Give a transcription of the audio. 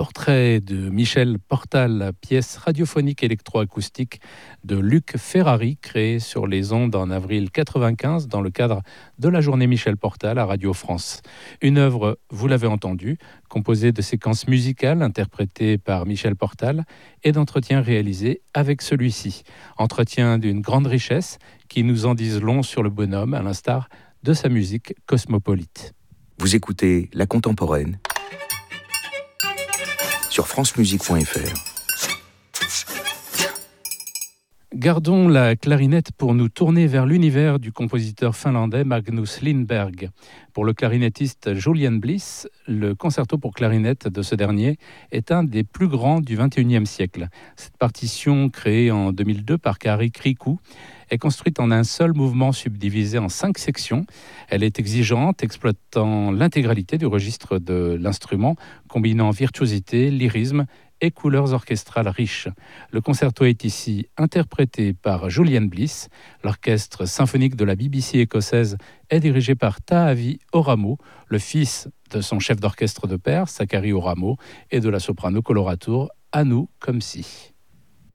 portrait de Michel Portal, pièce radiophonique électroacoustique de Luc Ferrari, créée sur les ondes en avril 95 dans le cadre de la journée Michel Portal à Radio France. Une œuvre, vous l'avez entendu, composée de séquences musicales interprétées par Michel Portal et d'entretiens réalisés avec celui-ci. Entretiens d'une grande richesse qui nous en disent long sur le bonhomme, à l'instar de sa musique cosmopolite. Vous écoutez La Contemporaine sur francemusique.fr. Gardons la clarinette pour nous tourner vers l'univers du compositeur finlandais Magnus Lindberg. Pour le clarinettiste Julian Bliss, le concerto pour clarinette de ce dernier est un des plus grands du XXIe siècle. Cette partition, créée en 2002 par Kari Kriku, est construite en un seul mouvement subdivisé en 5 sections. Elle est exigeante, exploitant l'intégralité du registre de l'instrument, combinant virtuosité, lyrisme et couleurs orchestrales riches. Le concerto est ici interprété par Julian Bliss. L'orchestre symphonique de la BBC écossaise est dirigé par Taavi Oramo, le fils de son chef d'orchestre de père, Sakari Oramo, et de la soprano coloratour Anu Komsi.